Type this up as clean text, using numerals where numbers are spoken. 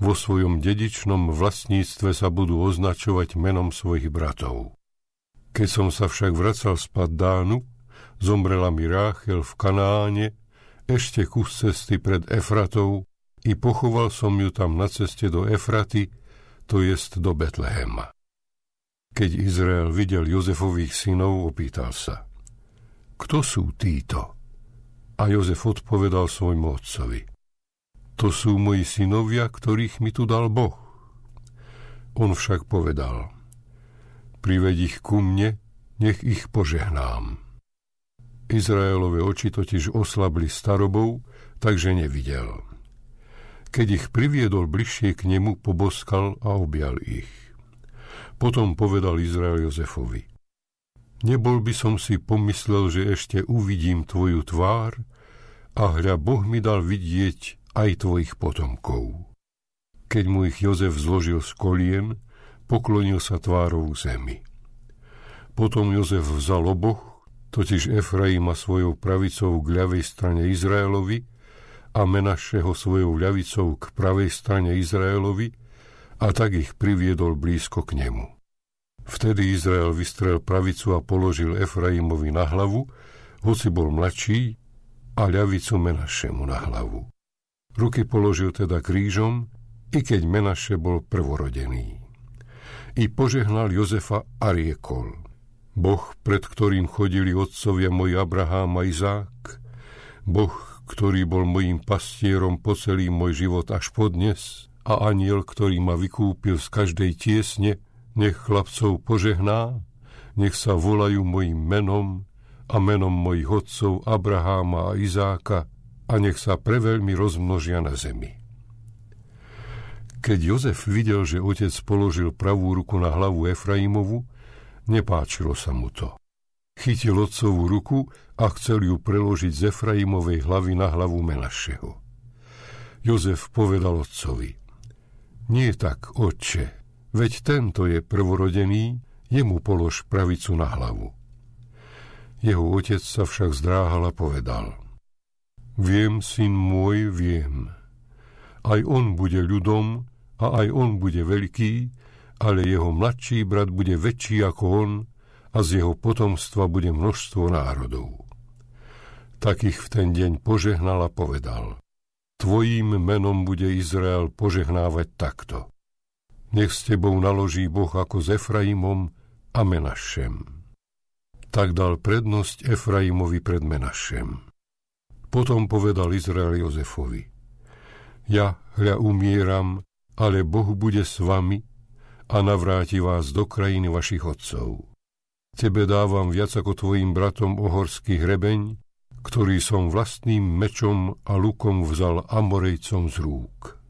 vo svojom dedičnom vlastníctve sa budú označovať menom svojich bratov. Keď som sa však vracal z Paddánu, zomrela mi Ráchel v Kanáne, ešte kus cesty pred Efratou, i pochoval som ju tam na ceste do Efraty, to jest do Betlehema. Keď Izrael videl Jozefových synov, opýtal sa: Kto sú títo? A Jozef odpovedal svojmu otcovi: To sú moji synovia, ktorých mi tu dal Boh. On však povedal: Priveď ich ku mne, nech ich požehnám. Izraelove oči totiž oslabli starobou, takže nevidel. Keď ich priviedol bližšie k nemu, poboskal a objal ich. Potom povedal Izrael Jozefovi: Nebol by som si pomyslel, že ešte uvidím tvoju tvár, a hľa, Boh mi dal vidieť aj tvojich potomkov. Keď mu ich Jozef zložil z kolien, poklonil sa tvárou zemi. Potom Jozef vzal oboch, totiž Efraima svojou pravicou k ľavej strane Izraelovi a Menašeho svojou ľavicou k pravej strane Izraelovi, a tak ich priviedol blízko k nemu. Vtedy Izrael vystrel pravicu a položil Efraimovi na hlavu, hoci bol mladší, a ľavicu Menašemu na hlavu. Ruky položil teda krížom, i keď Menaše bol prvorodený. I požehnal Jozefa a riekol: Boh, pred ktorým chodili otcovia moji Abrahám a Izák, Boh, ktorý bol mojím pastierom po celý môj život až podnes, a anjel, ktorý ma vykúpil z každej tiesne, nech chlapcov požehná, nech sa volajú mojim menom a menom mojich otcov Abraháma a Izáka, a nech sa preveľmi rozmnožia na zemi. Keď Jozef videl, že otec položil pravú ruku na hlavu Efraimovu, nepáčilo sa mu to. Chytil otcovú ruku a chcel ju preložiť z Efraimovej hlavy na hlavu Menašeho. Jozef povedal otcovi: Nie tak, otče, veď tento je prvorodený, jemu polož pravicu na hlavu. Jeho otec sa však zdráhal a povedal: Viem, syn môj, viem. Aj on bude ľudom a aj on bude veľký, ale jeho mladší brat bude väčší ako on a z jeho potomstva bude množstvo národov. Tak ich v ten deň požehnal a povedal: Tvojím menom bude Izrael požehnávať takto: Nech s tebou naloží Boh ako s Efraimom a Menašem. Tak dal prednosť Efraimovi pred Menašem. Potom povedal Izrael Jozefovi: Ja, hľa, umieram, ale Boh bude s vami a navráti vás do krajiny vašich otcov. Tebe dávam viac ako tvojim bratom ohorský hrebeň, ktorý som vlastným mečom a lukom vzal Amorejcom z rúk.